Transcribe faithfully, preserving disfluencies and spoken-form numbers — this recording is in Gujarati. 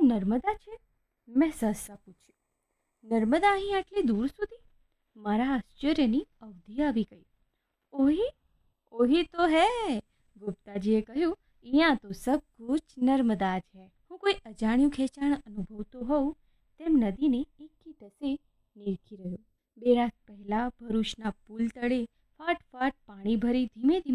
નર્મદા છે? મેં સહસા પૂછ્યું. નર્મદા અહીં આટલી દૂર સુધી? મારા આશ્ચર્યની અવધિ આવી ગઈ. ઓહી ઓહી તો હે, ગુપ્તાજીએ કહ્યું. અહીંયા તો સબ કુછ નર્મદા છે. હું કોઈ અજાણ્યું ખેંચાણ અનુભવતો હોઉં તેમ નદીને એકી ટસે નીરખી રહ્યો. બે રાત પહેલાં ભરૂચના પુલ તળે ફાટ ફાટ પાણી ભરી ધીમે ધીમે